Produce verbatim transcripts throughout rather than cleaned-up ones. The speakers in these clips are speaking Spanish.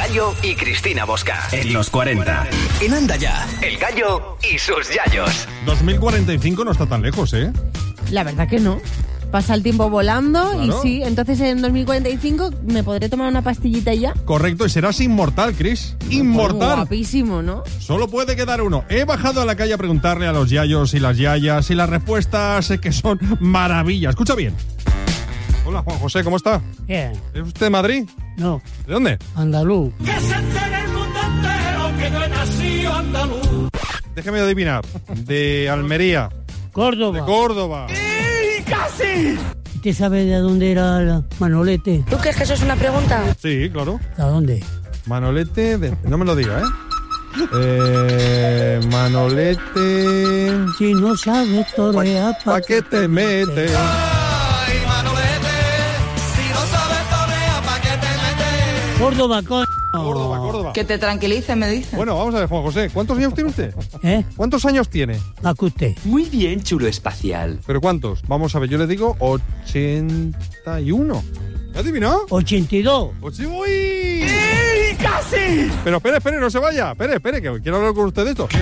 Gallo y Cristina Bosca. En los cuarenta. En Anda Ya. El Gallo y sus yayos. dos mil cuarenta y cinco no está tan lejos, ¿eh? La verdad que no. Pasa el tiempo volando. Claro. Y sí, entonces en dos mil cuarenta y cinco me podré tomar una pastillita y ya. Correcto, y serás inmortal, Chris. Inmortal. Guapísimo, ¿no? Solo puede quedar uno. He bajado a la calle a preguntarle a los yayos y las yayas y las respuestas es que son maravillas. Escucha bien. Hola, Juan José, ¿cómo está? Bien. ¿Es usted de Madrid? No. ¿De dónde? Andaluz. Que se entere el mundo entero que yo he nacido andaluz. Déjeme adivinar. De Almería. Córdoba. De Córdoba. ¡Y casi! ¿Usted sabe de dónde era la Manolete? ¿Tú crees que eso es una pregunta? Sí, claro. ¿A dónde? Manolete de... No me lo diga, ¿eh? Eh... Manolete... Si no sabes torear, ¿Pa' ¿pa' qué te metes? Ay, Manolete, si no sabes torear, ¿pa' qué te metes? Córdoba, coño. Córdoba, Córdoba. Que te tranquilice, me dice. Bueno, vamos a ver, Juan José. ¿Cuántos años tiene usted? ¿Eh? ¿Cuántos años tiene? ¿A que usted? Muy bien, chulo espacial. ¿Pero cuántos? Vamos a ver, yo le digo ochenta y uno. ¿Ya adivinó? ochenta y dos. ¡Pues sí voy! ¡Y casi! Pero espere, espere, no se vaya. Espere, espere, que quiero hablar con usted de esto.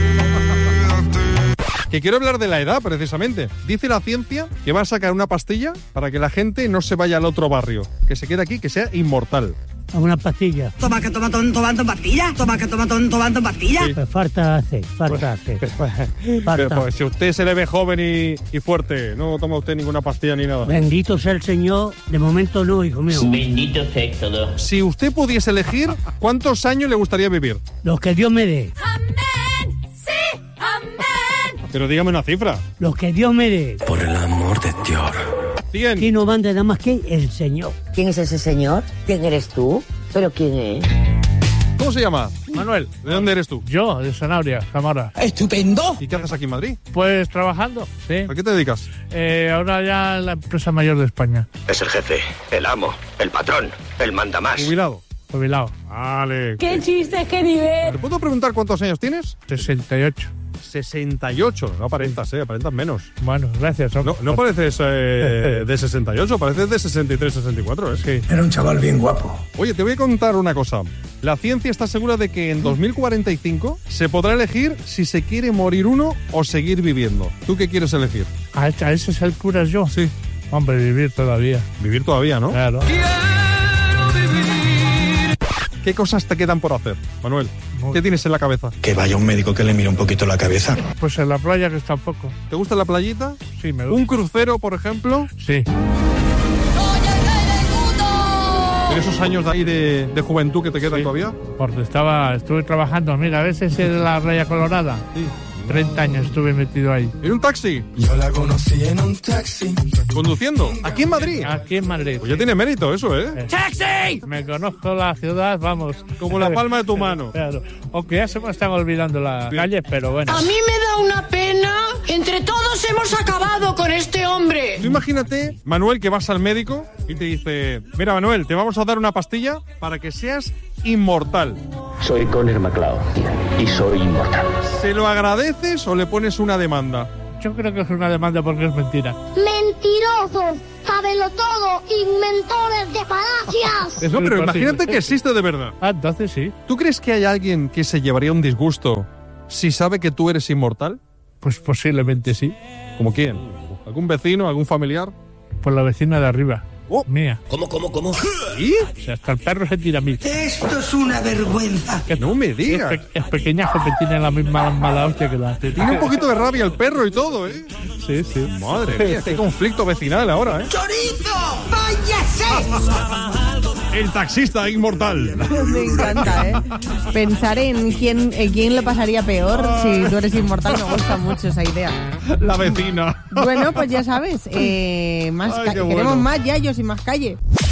Que quiero hablar de la edad, precisamente. Dice la ciencia que va a sacar una pastilla para que la gente no se vaya al otro barrio. Que se quede aquí, que sea inmortal. A una pastilla. Toma que toma ton, tomando pastilla. Toma que toma ton, tomando pastilla. Sí. Pues falta hace, falta hace. Pero, Falta. pues, si usted se le ve joven y, y fuerte, no toma usted ninguna pastilla ni nada. Bendito sea el Señor. De momento no, hijo mío. Bendito sea todo. Si usted pudiese elegir, ¿cuántos años le gustaría vivir? Los que Dios me dé. ¡Amén! ¡Sí! ¡Amén! Pero dígame una cifra. Los que Dios me dé. Por el amor de Dios. cien. Aquí no manda nada más que el Señor. ¿Quién es ese señor? ¿Quién eres tú? ¿Pero quién es? ¿Cómo se llama? Manuel. ¿De dónde eres tú? Yo, de Sanabria, Zamora. ¡Estupendo! ¿Y qué haces aquí en Madrid? Pues trabajando, sí. ¿A qué te dedicas? Eh, ahora ya en la empresa mayor de España. Es el jefe, el amo, el patrón, el mandamás. Jubilado. Jubilado. Vale. ¡Qué chistes, qué nivel! ¿Te puedo preguntar cuántos años tienes? sesenta y ocho. sesenta y ocho. No aparentas, eh, aparentas menos. Bueno, gracias. No, no pareces eh, de sesenta y ocho, pareces de sesenta y tres, sesenta y cuatro, ¿eh? Sí. Era un chaval bien guapo. Oye, te voy a contar una cosa. La ciencia está segura de que en dos mil cuarenta y cinco se podrá elegir si se quiere morir uno o seguir viviendo. ¿Tú qué quieres elegir? ¿A, a ese es el cura yo? Sí. Hombre, vivir todavía. Vivir todavía, ¿no? Claro. ¿Qué cosas te quedan por hacer, Manuel? ¿Qué tienes en la cabeza? Que vaya un médico que le mire un poquito la cabeza. Pues en la playa que está un poco. ¿Te gusta la playita? Sí, me gusta. ¿Un crucero, por ejemplo? Sí. ¿En esos años de ahí de, de juventud que te quedan Sí. todavía? Porque estaba, estuve trabajando, mira, a veces en la Raya Colorada. Sí. treinta años estuve metido ahí. ¿En un taxi? Yo la conocí en un taxi. ¿Conduciendo? ¿Aquí en Madrid? Aquí en Madrid. Pues ya tiene mérito eso, ¿eh? ¡Taxi! Me conozco la ciudad, vamos. Como la palma de tu mano. Claro. Aunque ya se me están olvidando las calles, pero bueno. A mí me da una pena. Entre todos hemos acabado con este hombre. Tú imagínate, Manuel, que vas al médico y te dice: mira, Manuel, te vamos a dar una pastilla para que seas inmortal. Soy Connor MacLeod y soy inmortal. ¿Se lo agradeces o le pones una demanda? Yo creo que es una demanda porque es mentira. Mentirosos, sábelo todo, inventores de falacias. No, pero Sí, imagínate posible. que existe de verdad. Ah, entonces sí. ¿Tú crees que hay alguien que se llevaría un disgusto si sabe que tú eres inmortal? Pues posiblemente sí. ¿Como quién? ¿Algún vecino, algún familiar? Por la vecina de arriba. Oh. Mía. ¿Cómo, cómo, cómo? ¿Y? O sea, hasta el perro se tira a mí. Esto es una vergüenza. Que No me es, digas. pe- es pequeñajo que tiene la misma mala hostia que la. Tiene un poquito de rabia el perro y todo, ¿eh? Sí, sí. Madre mía, qué conflicto vecinal ahora, ¿eh? ¡Chorizo! ¡Váyase! El taxista inmortal. Me encanta, ¿eh? Pensar en quién, en quién lo pasaría peor si tú eres inmortal me gusta mucho esa idea. La vecina. Bueno, pues ya sabes, eh, más Ay, ca- qué queremos bueno. más yayos y más calle.